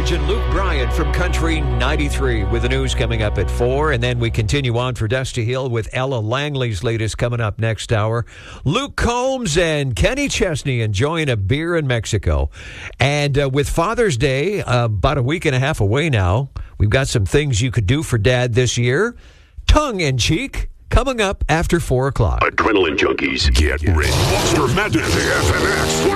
George and Luke Bryan from Country 93 with the news coming up at 4. And then we continue on for Dusty Hill with Ella Langley's latest coming up next hour. Luke Combs and Kenny Chesney enjoying a beer in Mexico. And with Father's Day about a week and a half away now, we've got some things you could do for Dad this year. Tongue-in-cheek. Coming up after 4 o'clock. Adrenaline junkies, get ready. Monster Madness, the FNX.